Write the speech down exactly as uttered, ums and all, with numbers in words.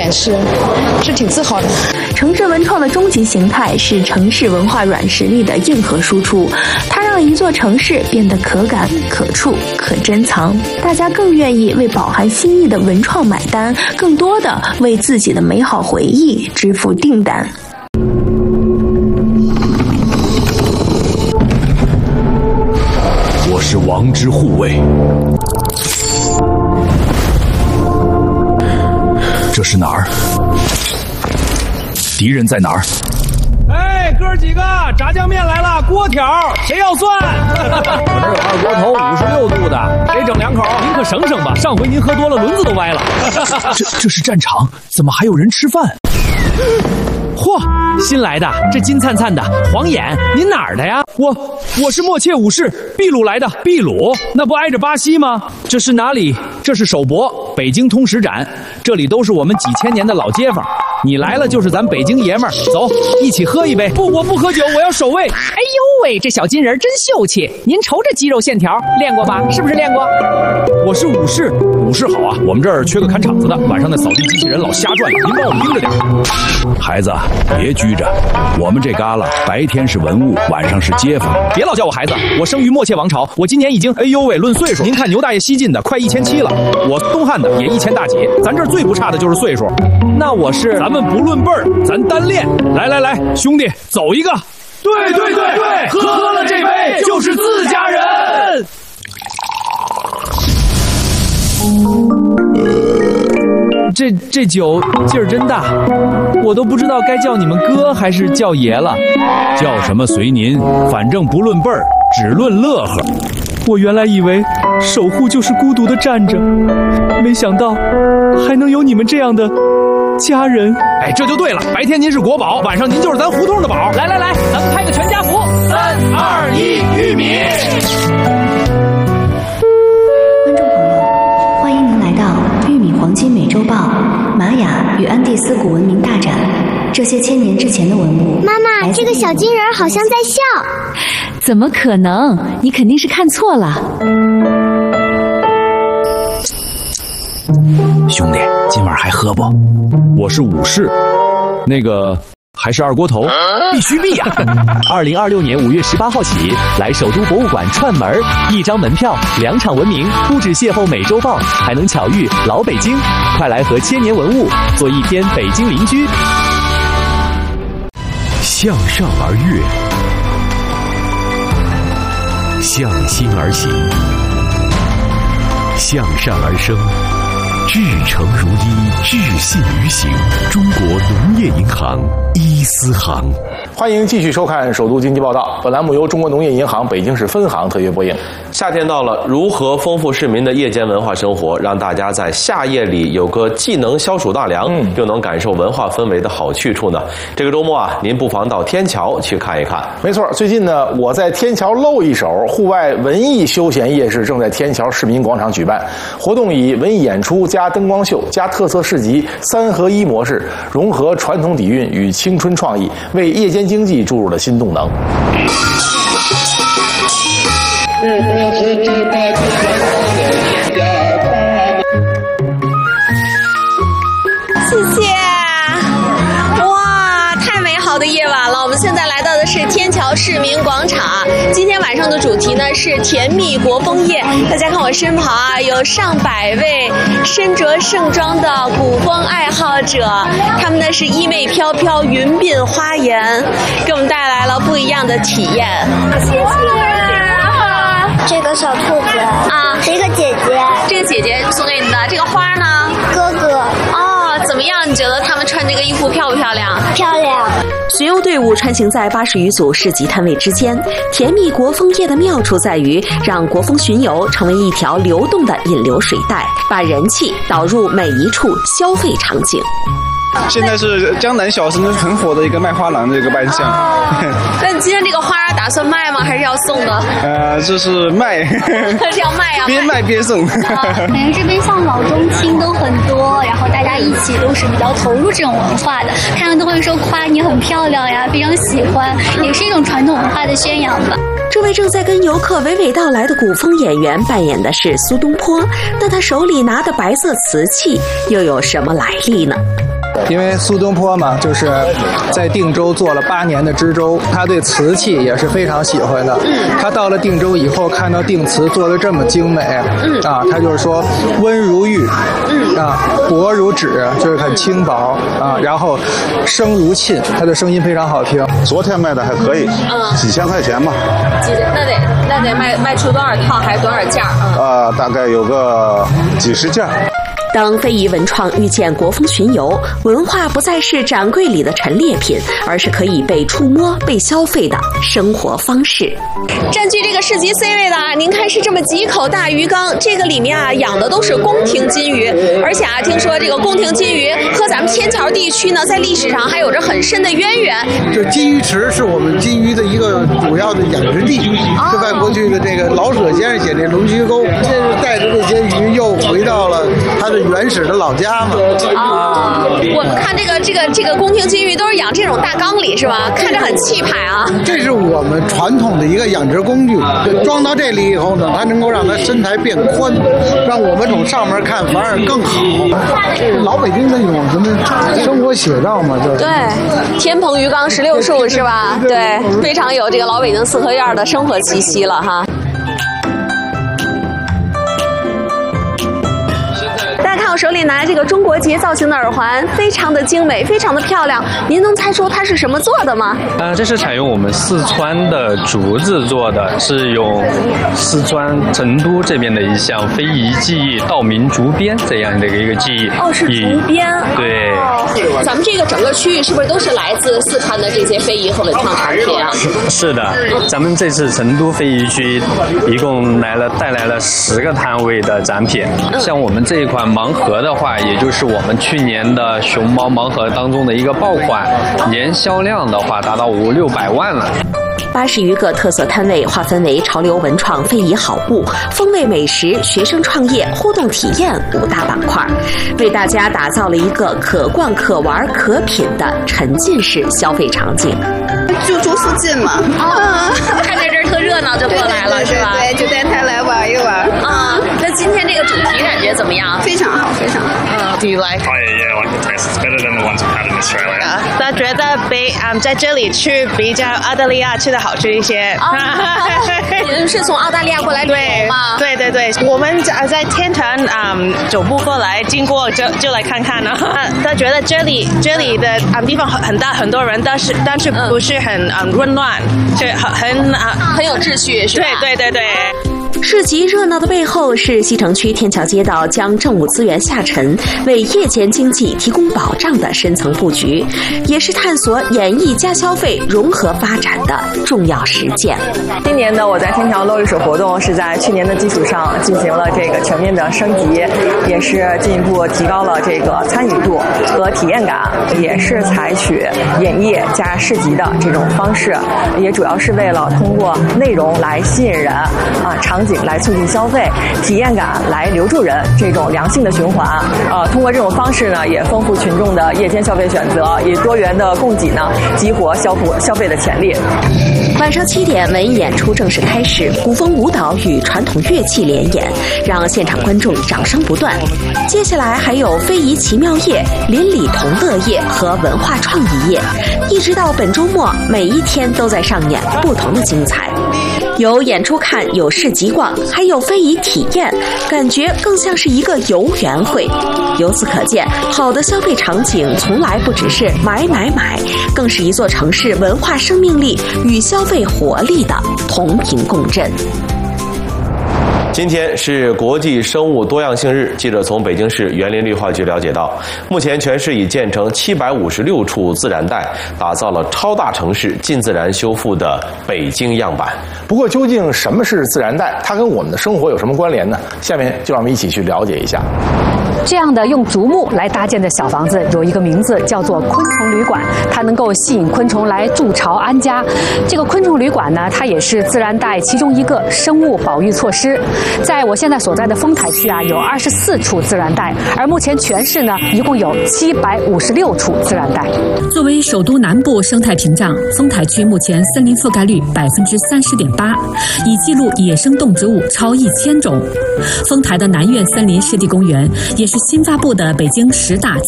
展示，是挺自豪的。 城市文创的终极形态是城市文化软实力的硬核输出，它让一座城市变得可感、可触、可珍藏。大家更愿意为饱含心意的文创买单，更多的为自己的美好回忆支付订单。 我是王之护卫。这是哪儿？敌人在哪儿？ 哎，哥几个，炸酱面来了，锅条，谁要蒜？我这有二锅头，五十六度的，谁整两口？您可省省吧，上回您喝多了，轮子都歪了。 这这是战场，怎么还有人吃饭？ 嚯，新来的，这金灿灿的，黄眼，您哪儿的呀？我我是默切武士，秘鲁来的。秘鲁那不挨着巴西吗？这是哪里？这是首博，北京通史展，这里都是我们几千年的老街坊。你来了就是咱北京爷们儿，走，一起喝一杯。不，我不喝酒，我要守卫。 哎呦喂，这小金人真秀气！您瞅这肌肉线条，练过吧？是不是练过？ 我是武士，武士好啊！我们这儿缺个看场子的，晚上那扫地机器人老瞎转，您帮我们盯着点。 孩子，别拘着，我们这旮旯白天是文物，晚上是街坊。 别老叫我孩子，我生于默切王朝，我今年已经哎呦喂，论岁数，您看牛大爷西晋的快一千七了，我东汉的也一千大几，咱这儿最不差的就是岁数。那我是，咱们不论辈儿，咱单练。来来来，兄弟，走一个。对对对对，喝了这杯就是自家人。这这酒劲儿真大，我都不知道该叫你们哥还是叫爷了。 叫什么随您，反正不论辈儿，只论乐呵。 我原来以为守护就是孤独的站着，没想到还能有你们这样的家人。哎，这就对了，白天您是国宝，晚上您就是咱胡同的宝。来来来，咱们拍个全家福，三二一，玉米。 观众朋友，欢迎您来到玉米黄金美洲豹玛雅与安第斯古文明大展。这些千年之前的文物。 妈妈，这个小金人好像在笑。 怎么可能？你肯定是看错了。 兄弟，今晚还喝不？ 我是武士，那个还是二锅头，必须必呀！ 二零二六年五月十八号起，来首都博物馆串门，一张门票，两场文明，不止邂逅美洲豹，还能巧遇老北京。快来和千年文物做一天北京邻居。 向上而跃，向心而行，向善而生，至诚如一，至信于行。中国农业银行一丝行。 欢迎继续收看《首都经济报道》，本栏目由中国农业银行北京市分行特约播映。 夏天到了，如何丰富市民的夜间文化生活，让大家在夏夜里有个既能消暑纳凉，嗯、又能感受文化氛围的好去处呢？这个周末啊，您不妨到天桥去看一看。 没错，最近呢，我在天桥露一手，户外文艺休闲夜市正在天桥市民广场举办。活动以文艺演出加灯光秀加特色市集三合一模式，融合传统底蕴与青春创意，为夜间经济注入了新动能。 谢谢！哇，太美好的夜晚了！我们现在来到的是天桥市民广场。今天晚上的主题呢是甜蜜国风夜。大家看我身旁啊，有上百位身着盛装的古风爱好者，他们呢是衣袂飘飘、云鬓花颜，给我们带来了不一样的体验。谢谢。 这个小兔子啊，是一个姐姐。 这个姐姐送给你的，这个花呢？ 哥哥。 哦，怎么样？你觉得他们穿这个衣服漂不漂亮？ 漂亮。 巡游队伍穿行在八十余组市集摊位之间。甜蜜国风夜的妙处在于，让国风巡游成为一条流动的引流水带，把人气导入每一处消费场景。 现在是江南小生很火的一个卖花郎的一个扮相。 那你今天这个花打算卖吗？还是要送的？ 呃，这是卖。 是要卖啊！ 边卖边送。 感觉这边像老中青都很多，然后大家一起都是比较投入这种文化的，他们都会说夸你很漂亮呀，非常喜欢，也是一种传统文化的宣扬吧。 这位正在跟游客娓娓道来的古风演员扮演的是苏东坡，那他手里拿的白色瓷器又有什么来历呢？ 因为苏东坡嘛，就是在定州做了八年的知州，他对瓷器也是非常喜欢的。他到了定州以后，看到定瓷做的这么精美，啊，他就是说温如玉，啊，薄如纸，就是很轻薄啊，然后声如磬，他的声音非常好听。 昨天卖的还可以，嗯，几千块钱吧。 几那得那得卖卖出多少套还是多少件？嗯， 呃，大概有个几十件。 当非遗文创遇见国风巡游，文化不再是展柜里的陈列品，而是可以被触摸、被消费的生活方式。 占据这个市集 C 位的啊，您看是这么几口大鱼缸，这个里面啊养的都是宫廷金鱼，而且啊，听说这个宫廷金鱼和咱们天桥地区呢，在历史上还有着很深的渊源。 这金鱼池是我们金鱼的一个主要的养殖地，是在过去的这个老舍先生写这《龙须沟》，这是带着这些鱼又回到了它的原始的老家嘛。 啊，我们看这个这个这个宫廷金鱼都是养这种大缸里是吧？看着很气派啊。 这是我们传统的一个养殖工具，装到这里以后呢，它能够让它身材变宽，让我们从上面看反而更好。老北京的一种什么生活写照嘛，就是对，天棚鱼缸十六处是吧？对，非常有这个老北京四合院的生活气息了哈。大家看我手里拿这个中国结造型的耳环，非常的精美，非常的漂亮。您能猜出它是什么做的吗？ 呃，这是采用我们四川的竹子做的，是用四川成都这边的一项非遗技艺道明竹编这样的一个技艺。 哦，是竹编。 对。 哦，咱们这个整个区域是不是都是来自四川的这些非遗和文创产品啊？ 是的，咱们这次成都非遗区一共来了带来了十个摊位的展品，嗯、像我们这一款盲盒的话，也就是我们去年的熊猫盲盒当中的一个爆款，年销量的话达到五六百万了。 八十余个特色摊位划分为潮流文创、非遗好物、风味美食、学生创业、互动体验五大板块，为大家打造了一个可逛、可玩、可品的沉浸式消费场景。 就住附近嘛， 啊，看见这儿特热闹就过来了，是吧？ 对，就带他来玩一玩。 啊，那今天这个主题感觉怎么样？ 非常好，非常好。 嗯 Do you like? Oh yeah, yeah, I like the taste. It's better than the ones we've had in Australia. 他觉得比嗯在这里吃比较澳大利亚吃的好吃一些。 您是从澳大利亚过来旅游吗？ 对对对，我们在在天坛嗯走步过来，经过就就来看看呢。他觉得这里这里的嗯地方很大，很多人，但是但是不是很嗯混乱，是很很啊很有秩序，是吧？ 对对对对。 市集热闹的背后是西城区天桥街道将政务资源下沉，为夜间经济提供保障的深层布局，也是探索演艺加消费融合发展的重要实践。 今年呢，我在天桥露一手活动是在去年的基础上进行了这个全面的升级，也是进一步提高了这个参与度和体验感，也是采取演绎加市集的这种方式，也主要是为了通过内容来吸引人啊，场景来促进消费，体验感来留住人，这种良性的循环。呃，通过这种方式呢，也丰富群众的夜间消费选择，以多元的供给呢，激活消费消费的潜力。 晚上七点，文艺演出正式开始，古风舞蹈与传统乐器联演，让现场观众掌声不断。接下来还有非遗奇妙夜、邻里同乐夜和文化创意夜，一直到本周末，每一天都在上演不同的精彩。有演出看，有市集逛，还有非遗体验，感觉更像是一个游园会。由此可见，好的消费场景从来不只是买买买，更是一座城市文化生命力与消费活力的同频共振。 今天是国际生物多样性日，记者从北京市园林绿化局了解到，目前全市已建成七百五十六处自然带，打造了超大城市近自然修复的北京样板。 不过，究竟什么是自然带？它跟我们的生活有什么关联呢？下面就让我们一起去了解一下。 这样的用竹木来搭建的小房子有一个名字，叫做昆虫旅馆，它能够吸引昆虫来筑巢安家。这个昆虫旅馆呢，它也是自然带其中一个生物保育措施。在我现在所在的丰台区啊，有二十四处自然带，而目前全市呢，一共有七百五十六处自然带。 作为首都南部生态屏障，丰台区目前森林覆盖率百分之三十点八，已记录野生动植物超一千种。丰台的南苑森林湿地公园也是新发布的北京十大